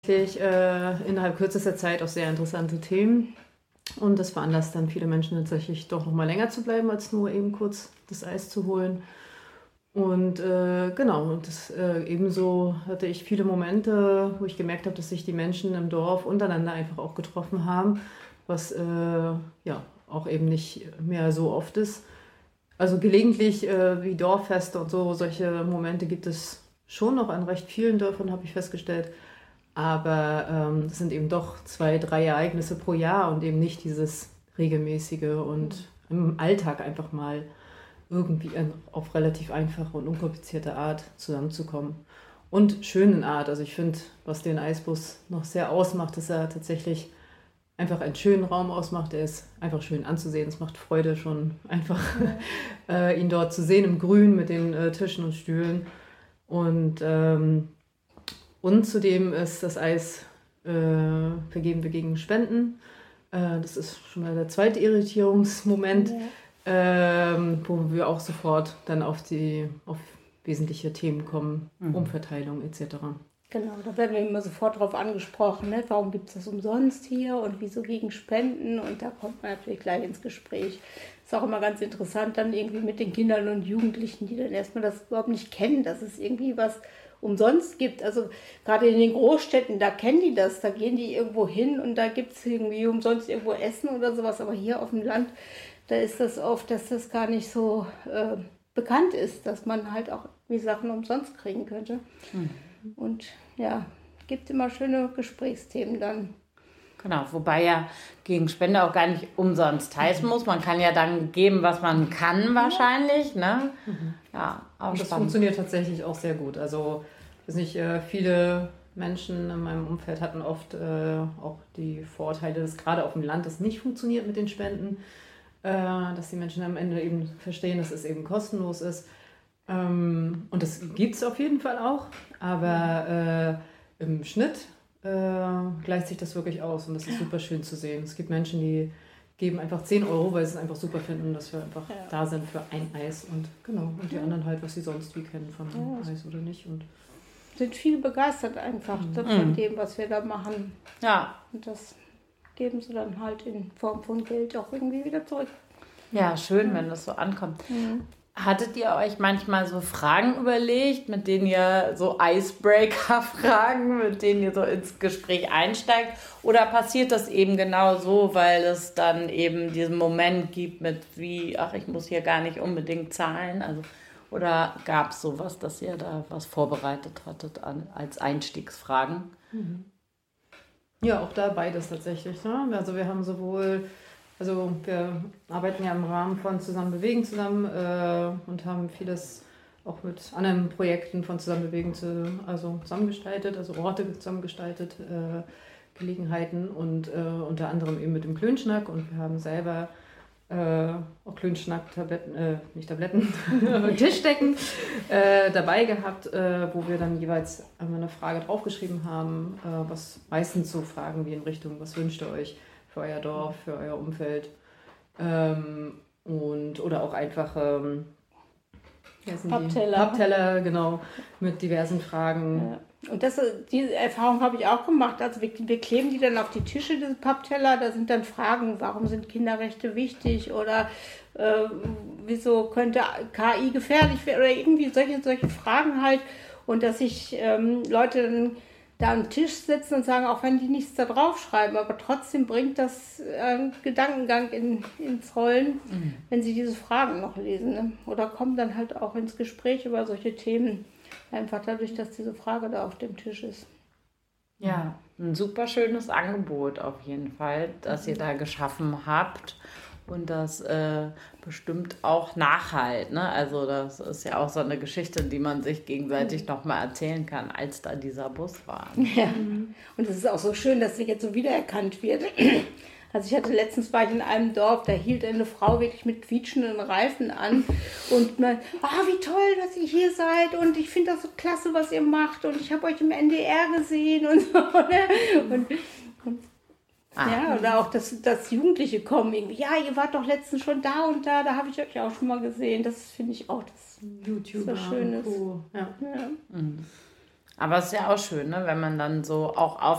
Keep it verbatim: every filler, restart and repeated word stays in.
Äh, innerhalb kürzester Zeit auch sehr interessante Themen und das veranlasst dann viele Menschen tatsächlich doch noch mal länger zu bleiben, als nur eben kurz das Eis zu holen. Und äh, genau, und das, äh, ebenso hatte ich viele Momente, wo ich gemerkt habe, dass sich die Menschen im Dorf untereinander einfach auch getroffen haben, was äh, ja auch eben nicht mehr so oft ist. Also gelegentlich äh, wie Dorffeste und so, solche Momente gibt es schon noch an recht vielen Dörfern, habe ich festgestellt. Aber ähm, das sind eben doch zwei, drei Ereignisse pro Jahr und eben nicht dieses regelmäßige und im Alltag einfach mal irgendwie auf relativ einfache und unkomplizierte Art zusammenzukommen. Und schönen Art. Also ich finde, was den Eisbus noch sehr ausmacht, dass er tatsächlich einfach einen schönen Raum ausmacht. Er ist einfach schön anzusehen. Es macht Freude schon einfach, äh, ihn dort zu sehen im Grün mit den äh, Tischen und Stühlen. Und ähm, Und zudem ist das Eis äh, vergeben wir gegen Spenden. Äh, das ist schon mal der zweite Irritierungsmoment, ja. ähm, wo wir auch sofort dann auf die auf wesentliche Themen kommen, mhm. Umverteilung et cetera. Genau, da werden wir immer sofort drauf angesprochen, ne? Warum gibt es das umsonst hier und wieso gegen Spenden? Und da kommt man natürlich gleich ins Gespräch. Ist auch immer ganz interessant dann irgendwie mit den Kindern und Jugendlichen, die dann erstmal das überhaupt nicht kennen, dass es irgendwie was umsonst gibt. Also gerade in den Großstädten, da kennen die das, da gehen die irgendwo hin und da gibt es irgendwie umsonst irgendwo Essen oder sowas. Aber hier auf dem Land, da ist das oft, dass das gar nicht so äh, bekannt ist, dass man halt auch wie Sachen umsonst kriegen könnte. Mhm. Und ja, gibt immer schöne Gesprächsthemen dann. Genau, wobei ja gegen Spende auch gar nicht umsonst heißen muss. Man kann ja dann geben, was man kann wahrscheinlich. Ne? Mhm. Ja, aber das spannend. Funktioniert tatsächlich auch sehr gut. Also ich weiß nicht, viele Menschen in meinem Umfeld hatten oft äh, auch die Vorurteile, dass gerade auf dem Land das nicht funktioniert mit den Spenden. Äh, dass die Menschen am Ende eben verstehen, dass es eben kostenlos ist. Ähm, und das gibt es auf jeden Fall auch. Aber äh, im Schnitt Äh, gleicht sich das wirklich aus und das ist super schön zu sehen. Es gibt Menschen, die geben einfach zehn Euro, weil sie es einfach super finden, dass wir einfach ja. da sind für ein Eis und genau, und die ja. anderen halt, was sie sonst wie kennen von ja. Eis oder nicht. Und sind viel begeistert einfach mhm. von dem, was wir da machen. Ja. Und das geben sie dann halt in Form von Geld auch irgendwie wieder zurück. Ja, schön, ja. wenn das so ankommt. Mhm. Hattet ihr euch manchmal so Fragen überlegt, mit denen ihr so Icebreaker-Fragen, mit denen ihr so ins Gespräch einsteigt? Oder passiert das eben genau so, weil es dann eben diesen Moment gibt mit wie, ach, ich muss hier gar nicht unbedingt zahlen? Also, oder gab es sowas, dass ihr da was vorbereitet hattet an, als Einstiegsfragen? Mhm. Ja, auch da beides tatsächlich. Ne? Also wir haben sowohl... Also wir arbeiten ja im Rahmen von Zusammen Bewegen zusammen äh, und haben vieles auch mit anderen Projekten von Zusammen Bewegen zu, also zusammengestaltet, also Orte zusammengestaltet, äh, Gelegenheiten und äh, unter anderem eben mit dem Klönschnack und wir haben selber äh, auch Klönschnack-Tabletten, äh, nicht Tabletten, Tischdecken äh, dabei gehabt, äh, wo wir dann jeweils einmal eine Frage draufgeschrieben haben, äh, was meistens so Fragen wie in Richtung, was wünscht ihr euch für euer Dorf, für euer Umfeld ähm, und oder auch einfach ähm, Pappteller. Pappteller, genau, mit diversen Fragen. Ja. Und das, diese Erfahrung habe ich auch gemacht. Also wir, wir kleben die dann auf die Tische, diese Pappteller. Da sind dann Fragen, warum sind Kinderrechte wichtig oder äh, wieso könnte K I gefährlich werden oder irgendwie solche, solche Fragen halt. Und dass sich ähm, Leute dann da am Tisch sitzen und sagen, auch wenn die nichts da drauf schreiben, aber trotzdem bringt das äh, Gedankengang in, ins Rollen, mhm. wenn sie diese Fragen noch lesen. Ne? Oder kommen dann halt auch ins Gespräch über solche Themen, einfach dadurch, dass diese Frage da auf dem Tisch ist. Ja, ein super schönes Angebot auf jeden Fall, das ihr da geschaffen habt. Und das äh, bestimmt auch nachhalt. Ne? Also das ist ja auch so eine Geschichte, die man sich gegenseitig nochmal erzählen kann, als da dieser Bus war. Ja, und es ist auch so schön, dass sie jetzt so wiedererkannt wird. Also ich hatte letztens war ich in einem Dorf, da hielt eine Frau wirklich mit quietschenden Reifen an und man, ah, wie toll, dass ihr hier seid und ich finde das so klasse, was ihr macht und ich habe euch im N D R gesehen und so. Ne? Und, und Ah. Ja, oder auch, dass, dass Jugendliche kommen irgendwie, ja, ihr wart doch letztens schon da und da, da habe ich euch auch schon mal gesehen. Das finde ich auch, das YouTuber so Schönes. Cool. Ja. Ja. Mhm. Aber es ist ja auch schön, ne? Wenn man dann so auch auf